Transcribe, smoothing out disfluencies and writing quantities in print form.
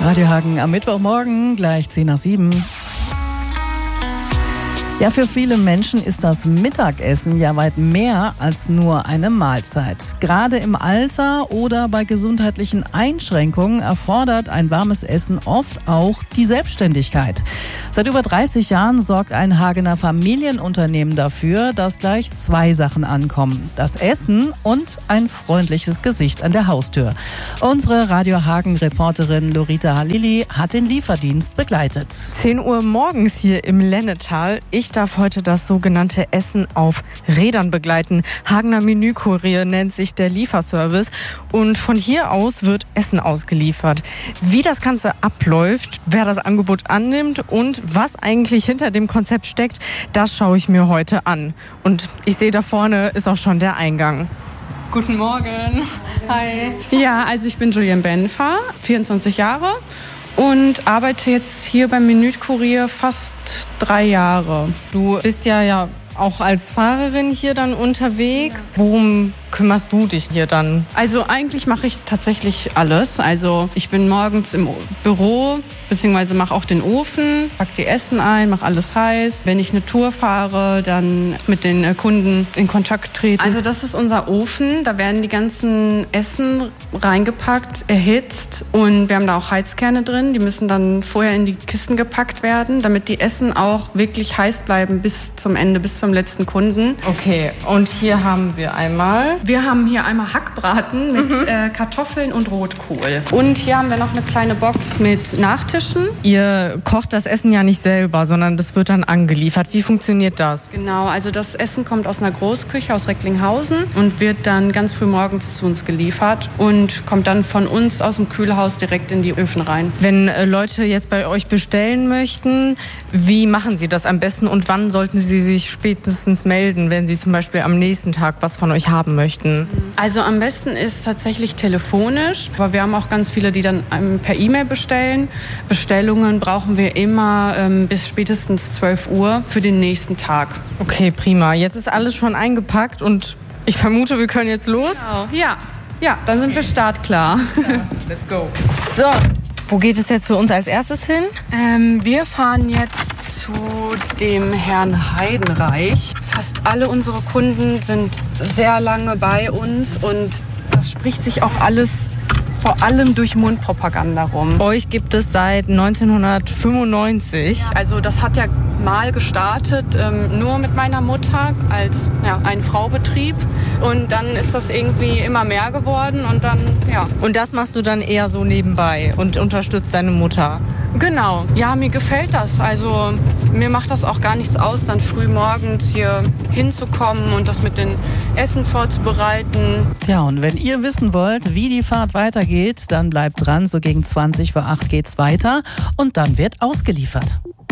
Radio Hagen am Mittwochmorgen, gleich 6:10. Ja, für viele Menschen ist das Mittagessen ja weit mehr als nur eine Mahlzeit. Gerade im Alter oder bei gesundheitlichen Einschränkungen erfordert ein warmes Essen oft auch die Selbstständigkeit. Seit über 30 Jahren sorgt ein Hagener Familienunternehmen dafür, dass gleich zwei Sachen ankommen: das Essen und ein freundliches Gesicht an der Haustür. Unsere Radio Hagen-Reporterin Lorita Halili hat den Lieferdienst begleitet. 10 Uhr morgens hier im Lennetal. Ich darf heute das sogenannte Essen auf Rädern begleiten. Hagener Menükurier nennt sich der Lieferservice und von hier aus wird Essen ausgeliefert. Wie das Ganze abläuft, wer das Angebot annimmt und was eigentlich hinter dem Konzept steckt, das schaue ich mir heute an. Und ich sehe, da vorne ist auch schon der Eingang. Guten Morgen. Hi. Ja, also ich bin Julian Benfer, 24 Jahre und arbeite jetzt hier beim Menükurier fast 3 Jahre. Du bist ja auch als Fahrerin hier dann unterwegs. Worum kümmerst du dich hier dann? Also eigentlich mache ich tatsächlich alles. Also ich bin morgens im Büro, beziehungsweise mache auch den Ofen, packe die Essen ein, mache alles heiß. Wenn ich eine Tour fahre, dann mit den Kunden in Kontakt treten. Also das ist unser Ofen, da werden die ganzen Essen reingepackt, erhitzt und wir haben da auch Heizkerne drin. Die müssen dann vorher in die Kisten gepackt werden, damit die Essen auch wirklich heiß bleiben bis zum Ende, bis zum letzten Kunden. Okay, und hier haben wir einmal... Wir haben hier einmal Hackbraten mit Kartoffeln und Rotkohl. Und hier haben wir noch eine kleine Box mit Nachtischen. Ihr kocht das Essen ja nicht selber, sondern das wird dann angeliefert. Wie funktioniert das? Genau, also das Essen kommt aus einer Großküche aus Recklinghausen und wird dann ganz früh morgens zu uns geliefert und kommt dann von uns aus dem Kühlhaus direkt in die Öfen rein. Wenn Leute jetzt bei euch bestellen möchten, wie machen sie das am besten und wann sollten sie sich spätestens melden, wenn sie zum Beispiel am nächsten Tag was von euch haben möchten? Also am besten ist tatsächlich telefonisch, aber wir haben auch ganz viele, die dann per E-Mail bestellen. Bestellungen brauchen wir immer bis spätestens 12 Uhr für den nächsten Tag. Okay, prima. Jetzt ist alles schon eingepackt und ich vermute, wir können jetzt los. Genau. Ja, dann sind wir startklar. Ja, let's go. So, wo geht es jetzt für uns als erstes hin? Wir fahren jetzt zu dem Herrn Heidenreich. Fast alle unsere Kunden sind sehr lange bei uns und das spricht sich auch alles vor allem durch Mundpropaganda rum. Euch gibt es seit 1995. Also das hat ja mal gestartet, nur mit meiner Mutter als ein Fraubetrieb. Und dann ist das irgendwie immer mehr geworden und dann, ja. Und das machst du dann eher so nebenbei und unterstützt deine Mutter? Genau, ja, mir gefällt das. Also mir macht das auch gar nichts aus, dann früh morgens hier hinzukommen und das mit den Essen vorzubereiten. Ja, und wenn ihr wissen wollt, wie die Fahrt weitergeht, dann bleibt dran. So gegen 7:20 geht's weiter und dann wird ausgeliefert.